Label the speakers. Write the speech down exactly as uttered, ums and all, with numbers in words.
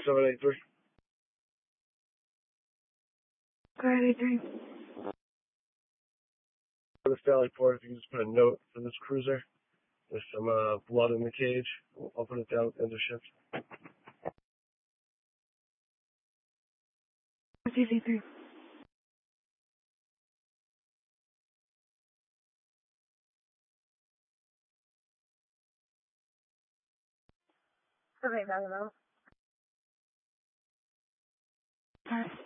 Speaker 1: seven eight three.
Speaker 2: Five eight three.
Speaker 1: For the Valley Port, if you can just put a note for this cruiser. There's some uh, blood in the cage. We'll open it down into shift.
Speaker 2: C C three. Okay, back it up.